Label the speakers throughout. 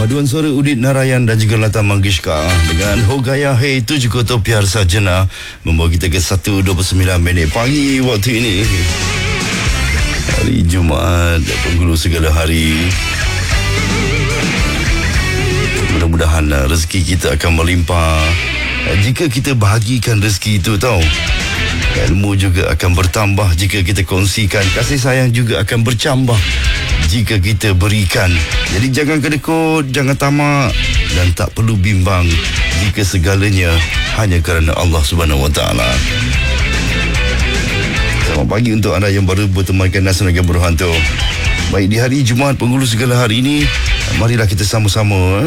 Speaker 1: Paduan suara Udit Narayan dan juga Lata Mangeshkar dengan Hogaya Hey Tujuh Koto Piar Sarjana membawa kita ke 1:29 pagi waktu ini. Hari Jumaat, penghulu segala hari. Mudah-mudahan rezeki kita akan melimpah jika kita bahagikan rezeki itu, tahu. Ilmu juga akan bertambah jika kita kongsikan. Kasih sayang juga akan bercambah jika kita berikan. Jadi jangan kedekut, jangan tamak dan tak perlu bimbang jika segalanya hanya kerana Allah Subhanahu Wa Taala. Selamat pagi untuk anda yang baru bertemankan Nasional Game Berhantu. Baik, di hari Jumaat penghulu segala hari ini, marilah kita sama-sama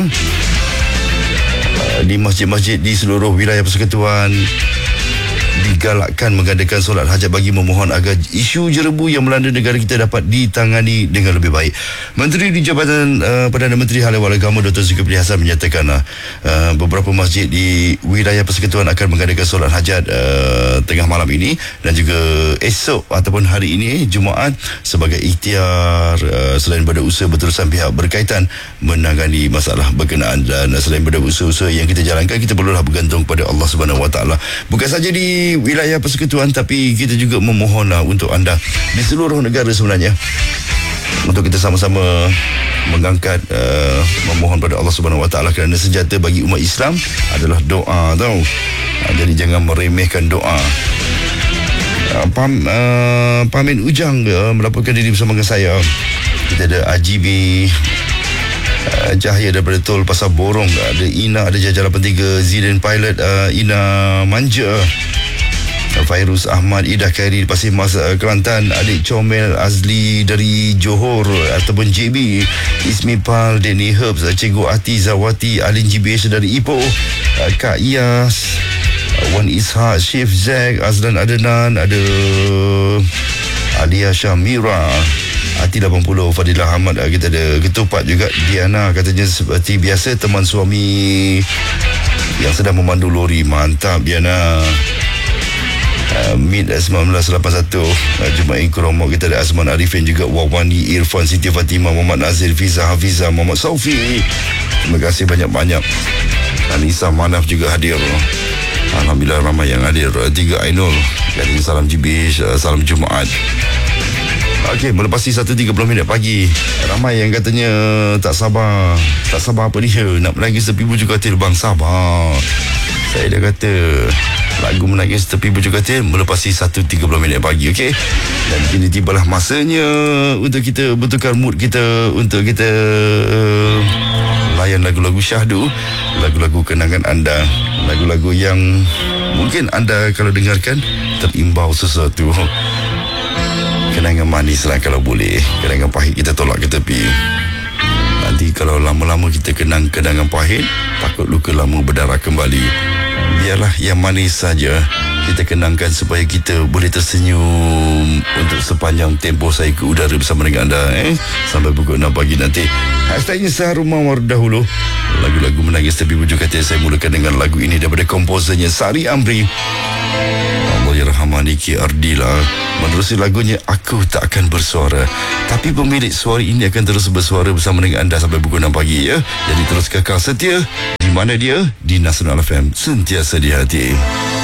Speaker 1: di masjid-masjid di seluruh wilayah Persekutuan digalakkan mengadakan solat hajat bagi memohon agar isu jerebu yang melanda negara kita dapat ditangani dengan lebih baik. Menteri di Jabatan Perdana Menteri Hal Ehwal Agama Dr. Zulkifli Hasan menyatakan beberapa masjid di wilayah Persekutuan akan mengadakan solat hajat tengah malam ini dan juga esok ataupun hari ini Jumaat sebagai ikhtiar selain pada usaha berterusan pihak berkaitan menangani masalah berkenaan. Dan selain pada usaha-usaha yang kita jalankan, kita perlulah bergantung pada Allah Subhanahu Wa Taala. Bukan saja di wilayah Persekutuan, tapi kita juga memohonlah untuk anda di seluruh negara sebenarnya untuk kita sama-sama mengangkat memohon pada Allah Subhanahu Wa Taala, kerana senjata bagi umat Islam adalah doa, tahu. Jadi jangan meremehkan doa. Pamin Ujang melaporkan diri bersama dengan saya. Kita ada AGB Cahaya daripada Tol Pasar Borong, ada Ina, ada Jajaran Pentiga, Zidane Pilot, Ina Manja, Fairuz Ahmad, Ida Khairi Pasir Mas Kelantan, adik Comel Azli dari Johor ataupun JB, Ismi Pal, Denny Herbs, Cikgu Ati Zawati, Alin GBH dari Ipoh, Kak Iyas, Wan Ishak, Chef Zack, Azlan Adenan, ada Alia Syamira, Ati 80, Fadilah Ahmad, kita ada Ketupat juga. Diana katanya seperti biasa teman suami yang sedang memandu lori. Mantap Diana. Mid 1981, Jumaat Inkromok, kita ada Azman Arifin juga, Wawani Irfan, Siti Fatimah, Muhammad Nazir, Fiza Hafiza, Muhammad Saufi. Terima kasih banyak-banyak. Anissa Manaf juga hadir. Alhamdulillah ramai yang hadir. 3 Ainul, salam GBH, salam Jumaat. Okey, melepasi 1:30 pagi, ramai yang katanya tak sabar apa dia nak menangis tepi bujur katil. Bang, sabar. Saya dah kata lagu menangis tepi bujur katil melepasi 1:30 pagi. Okey, dan kini tibalah masanya untuk kita betulkan mood kita, untuk kita layan lagu-lagu syahdu, lagu-lagu kenangan anda, lagu-lagu yang mungkin anda kalau dengarkan terimbau sesuatu. Kenangan manis lah kalau boleh. Kenangan pahit kita tolak ke tepi. Nanti kalau lama-lama kita kenang kenangan pahit, takut luka lama berdarah kembali. Biarlah yang manis saja kita kenangkan supaya kita boleh tersenyum untuk sepanjang tempoh saya ke udara bersama dengan anda. Sampai pukul 6 pagi nanti. Hashtagnya Sahar Mawar dahulu. Lagu-lagu menangis tepi bujur katil saya mulakan dengan lagu ini daripada komposernya Sari Amri. Allahyarhamani Ki Ardila. Menerusi lagunya Aku Tak Akan Bersuara, tapi pemilik suara ini akan terus bersuara bersama dengan anda sampai pukul 6 pagi ya. Jadi terus kekal setia di mana dia, di Nasional FM, sentiasa di hati.